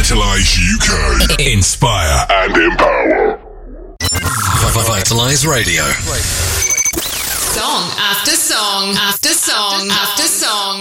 Vitalise UK. Inspire and empower. Vitalise Radio. Song after song after song after song.